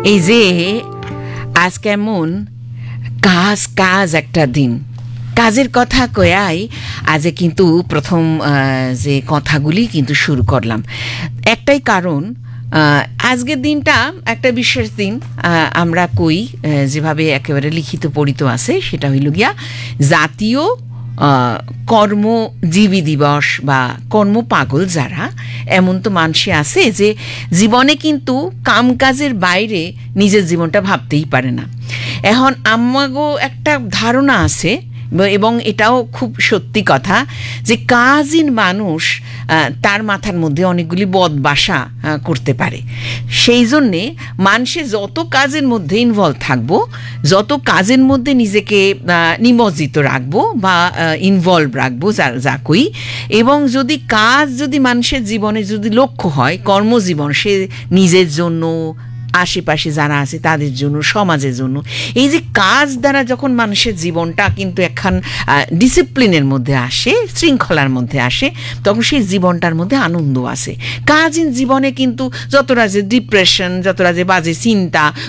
এই যে আজ কেমন কাজ কাজ একটা দিন, কাজের কথা কয়াই আজে কিন্তু প্রথম যে কথাগুলি কিন্তু শুরু করলাম। একটাই কারণ, আজকের দিনটা একটা বিশেষ দিন। আমরা কই যেভাবে একেবারে লিখিত পড়িত আছে, সেটা হইল গিয়া জাতীয় কর্মজীবী দিবস বা কর্মপাগল যারা, এমন তো মানুষে আছে যে জীবনে কিন্তু কামকাজের বাইরে নিজের জীবনটা ভাবতেই পারে না। এখন আমাগো একটা ধারণা আছে, এবং এটাও খুব সত্যি কথা, যে কাজীন মানুষ তার মাথার মধ্যে অনেকগুলি বদবাসা করতে পারে। সেই জন্যে মানুষে যত কাজের মধ্যে ইনভলভ থাকবো, যত কাজের মধ্যে নিজেকে নিমজ্জিত রাখবো বা ইনভলভ রাখবো যা কই, এবং যদি কাজ যদি মানুষের জীবনে যদি লক্ষ্য হয়, কর্মজীবন, সে নিজের জন্য, আশেপাশে যারা আছে তাদের জন্য, সমাজের জন্য, এই যে কাজ দ্বারা যখন মানুষের জীবনটা কিন্তু একখান ডিসিপ্লিনের মধ্যে আসে, শৃঙ্খলার মধ্যে আসে, তখন সেই জীবনটার মধ্যে আনন্দ আসে। কাজীন জীবনে কিন্তু যতটা যে ডিপ্রেশন, যতটা যে বাজে চিন্তা,